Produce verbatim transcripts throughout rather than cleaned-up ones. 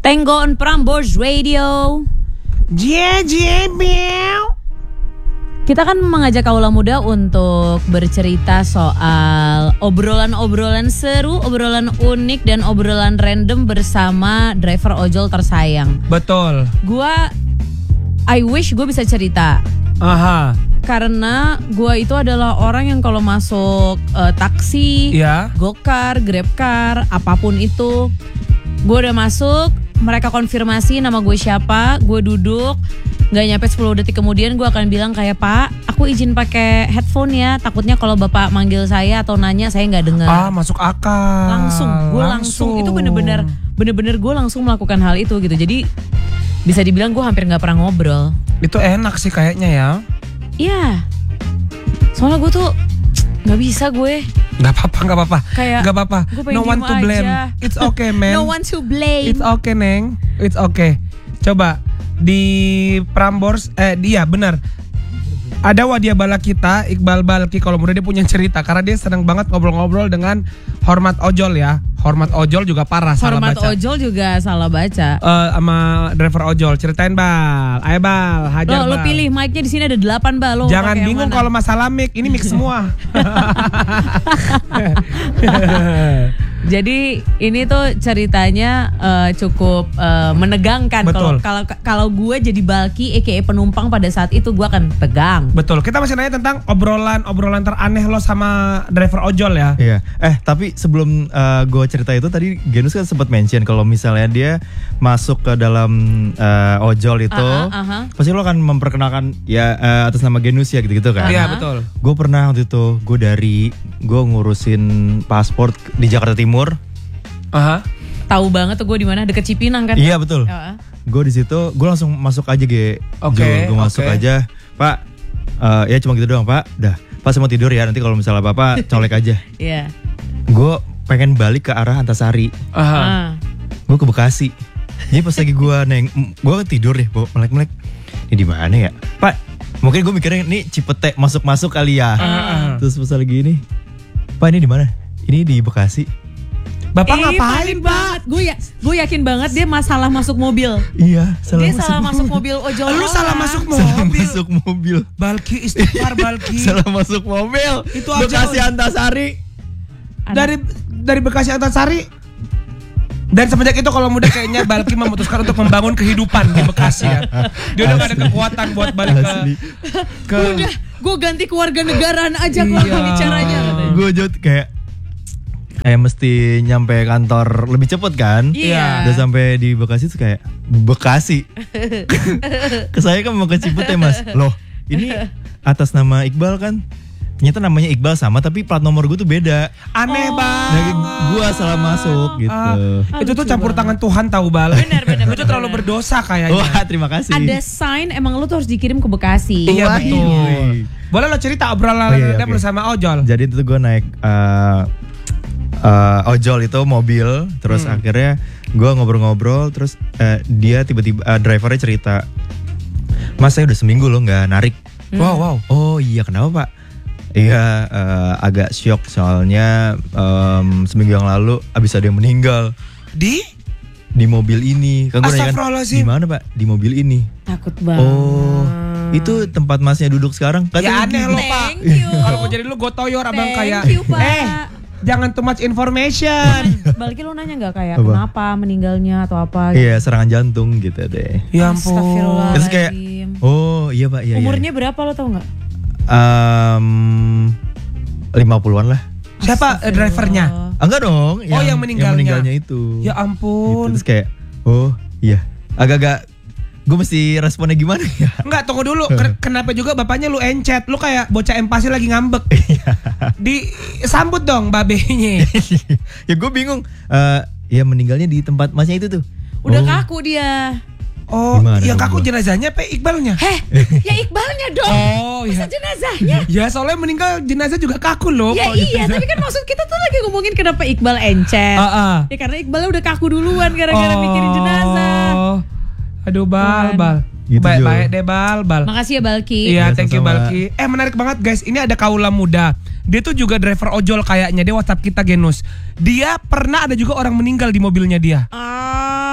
Tango on Prambors Radio. Jie jie biu. Kita kan mengajak kaula muda untuk bercerita soal obrolan-obrolan seru, obrolan unik, dan obrolan random bersama driver ojol tersayang. Betul. Gua, I wish gue bisa cerita. Aha. Karena gue itu adalah orang yang kalau masuk uh, taksi, ya. gokar, grabcar, apapun itu, gue udah masuk, mereka konfirmasi nama gue siapa, gue duduk. Gak nyampe sepuluh detik kemudian gue akan bilang kayak, Pak, aku izin pakai headphone ya. Takutnya kalau Bapak manggil saya atau nanya saya gak dengar. Ah, masuk akal. Langsung, gue langsung. Itu bener-bener bener-bener gue langsung melakukan hal itu gitu. Jadi bisa dibilang gue hampir gak pernah ngobrol. Itu enak sih kayaknya ya. Iya. Soalnya gue tuh gak bisa gue. Gak apa-apa, gak apa-apa. Kayak gak apa-apa. No one to blame. Aja. It's okay, man. No one to blame. It's okay, Neng. It's okay. Coba di Prambors, eh dia benar. Ada wadia bala kita, Iqbal Balki, kalau muda dia punya cerita karena dia senang banget ngobrol-ngobrol dengan Hormat Ojol ya. Hormat Ojol juga parah salah Hormat baca. Ojol juga salah baca. Uh, sama driver ojol, ceritain Bal. Ayo Bal, hajar Lo, Bal. lo pilih mic-nya di sini ada delapan Bal. Lo jangan bingung kalau masalah mic, ini mic semua. Jadi ini tuh ceritanya uh, cukup uh, menegangkan. Kalau kalau kalau gue jadi Balki, aka penumpang pada saat itu gue akan tegang. Betul. Kita masih nanya tentang obrolan-obrolan teraneh lo sama driver ojol ya. Iya. Eh tapi sebelum uh, gue cerita itu tadi Genus kan sempat mention kalau misalnya dia masuk ke dalam uh, ojol itu, uh-huh, uh-huh. pasti lo akan memperkenalkan ya uh, atas nama Genus ya gitu-gitu kan. Iya uh-huh. betul. Gue pernah waktu itu gue dari gue ngurusin paspor di Jakarta Timur. Aha. Tahu banget tuh gue di mana, deket Cipinang kan? Iya betul. Uh-huh. Gue di situ, gue langsung masuk aja ge. Oke. Okay, gue masuk okay. aja, Pak. Uh, ya cuma gitu doang Pak. Dah. Pak saya mau tidur ya. Nanti kalau misalnya Bapak colek aja. Iya. Gue pengen balik ke arah Antasari. Aha. Uh. Gue ke Bekasi. Jadi pas lagi gue neng, gue tidur deh, melek-melek. Ini di mana ya, Pak? Mungkin gue mikirnya ini Cipete masuk-masuk kali ya. Uh. Terus pas lagi ini, Pak ini di mana? Ini di Bekasi. Bapak eh, ngapain Pak? Gue ya, gue yakin banget dia masalah masuk mobil. Iya, salah dia masuk salah mobil. masuk mobil ojol. Lu salah masuk mobil. Salah masuk mobil. Balki istighfar Balki. Salah masuk mobil. Itu Bekasi aja. Antasari. Dari dari Bekasi Antasari. Dan semenjak itu kalau muda kayaknya Balki memutuskan untuk membangun kehidupan di Bekasi ya. Dia udah gak ada kekuatan buat balik ke, ke... Udah, gue ganti keluarga negaraan aja kalau iya. gini caranya. Gue jauh kayak kayak mesti nyampe kantor lebih cepet kan. Iya. Udah sampai di Bekasi tuh kayak Bekasi. Ke saya kan mau ke Cipete Mas. Loh ini atas nama Iqbal kan. Ternyata namanya Iqbal sama tapi plat nomor gue tuh beda. Aneh Oh. banget. Nah, gue salah masuk gitu. Ah, itu tuh campur tangan Tuhan tahu Bal. Benar, benar, Itu terlalu benar. berdosa kayaknya. Wah terima kasih. Ada sign emang lu tuh harus dikirim ke Bekasi. Iya Wah, betul. iya. Boleh lo cerita obrolan Oh, iya, dia okay. bersama ojol. Jadi itu gue naik uh, uh, ojol itu mobil, terus Hmm. akhirnya gue ngobrol-ngobrol, terus uh, dia tiba-tiba uh, drivernya cerita, Mas saya udah seminggu loh nggak narik. Hmm. Wow wow. Oh iya kenapa Pak? Iya uh, agak syok soalnya um, seminggu yang lalu abis ada yang meninggal Di? di mobil ini. Kan gue nanya kan Astagfirullahaladzim. di mana Pak? Di mobil ini. Takut banget. Oh itu tempat masnya duduk sekarang? Ya Katanya aneh gitu. lo Pak. Thank you. Kalau gue jadi lu gue toyor abang Thank kayak. you, Pak. Eh jangan too much information. Balki lu nanya gak kayak Apa? kenapa meninggalnya atau apa? Iya serangan jantung gitu deh. Ya ampun. Astagfirullahaladzim. Terus kayak oh iya Pak iya. Umurnya berapa lo tau gak? Um, lima puluhan lah. Siapa eh, drivernya? Enggak dong. Oh, yang meninggalnya. Yang meninggalnya itu. Ya ampun. Gitu. Terus kayak oh iya. Agak-agak gue mesti responnya gimana ya? Enggak, tunggu dulu. Ken- Kenapa juga bapaknya lu encet? Lu kayak bocah empasi lagi ngambek. Disambut dong babenya. Ya gue bingung. Uh, ya meninggalnya di tempat masnya itu tuh. Udah Oh. kaku dia. Oh, Gimana yang dong kaku gua? jenazahnya apa Iqbalnya? Heh, ya Iqbalnya dong. Oh Masa iya. jenazahnya? Ya soalnya meninggal jenazah juga kaku loh. Ya kalau iya, jenazah. tapi kan maksud kita tuh lagi ngomongin kenapa Iqbal encet. Ah, ah. Ya karena Iqbalnya udah kaku duluan gara-gara mikirin jenazah. Oh. Aduh Bal, Tuhan. Bal. Gitu, Baik, Jo. baik deh Bal, Bal. Makasih ya Balki. Iya, Ya, thank you sama-sama. Balki. Eh menarik banget guys, ini ada kaula muda. Dia tuh juga driver ojol kayaknya, dia WhatsApp kita Genus. Dia pernah ada juga orang meninggal di mobilnya dia. Ah,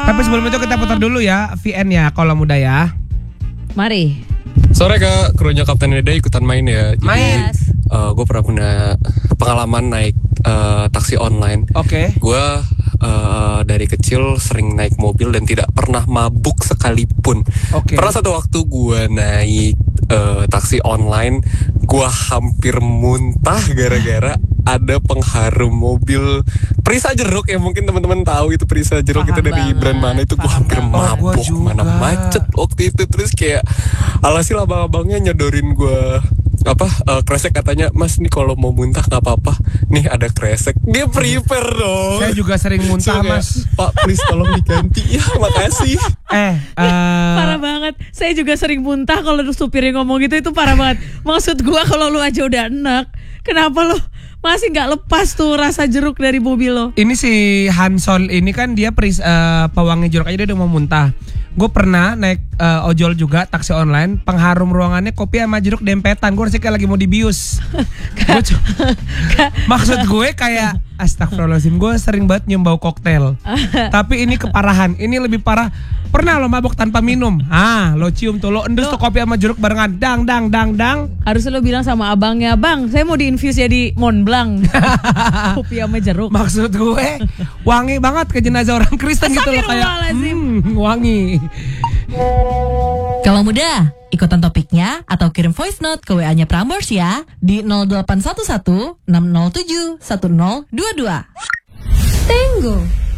Tapi sebelum itu kita putar dulu ya V N ya kalau muda ya. Mari. Sore Kak, krunya Kapten Dede ikutan main ya. Jadi, Main. uh, gue pernah punya pengalaman naik uh, taksi online. Oke. Gue uh, dari kecil sering naik mobil dan tidak pernah mabuk sekalipun. Oke. Pernah satu waktu gue naik uh, taksi online, gue hampir muntah gara-gara ada pengharum mobil Prisa Jeruk ya, mungkin teman-teman tahu itu Prisa Jeruk. Paham itu dari banget, brand mana itu, gue paham hampir banget. Oh, gua mabuk, juga. mana macet waktu itu. Terus kayak alhasil abang-abangnya nyodorin gue apa uh, kresek, katanya mas nih kalau mau muntah nggak apa-apa, nih ada kresek. Dia prepare dong. Saya juga sering muntah So, kayak, mas. Pak please tolong diganti ya, makasih. Eh, eh, Parah banget. Saya juga sering muntah kalau supirnya ngomong gitu, itu parah banget. Maksud gua kalau lu aja udah enak, kenapa lu masih nggak lepas tuh rasa jeruk dari mobil lo? ini si Hansol ini kan dia peris, eh, pewangi jeruk aja dia udah mau muntah. Gue pernah naik eh, ojol juga taksi online, pengharum ruangannya kopi sama jeruk dempetan. Gue rasanya kayak lagi mau dibius. Gua cu- Maksud gue kayak astagfirullahaladzim, gue sering banget nyium bau koktail. Tapi ini keparahan, ini lebih parah. Pernah lo mabok tanpa minum? Ah, lo cium tuh, lo endus tuh kopi sama jeruk barengan, dang dang dang dang. Harusnya lo bilang sama abangnya, bang, saya mau diinfus jadi Mont Blanc, kopi sama jeruk. Maksud gue wangi banget ke jenazah orang Kristen gitu loh, kayak Astagfirullahaladzim. hmm, wangi. Kalau muda, ikutan topiknya atau kirim voice note ke W A-nya Prambors ya di nol delapan satu satu enam nol tujuh satu nol dua dua. Tenggo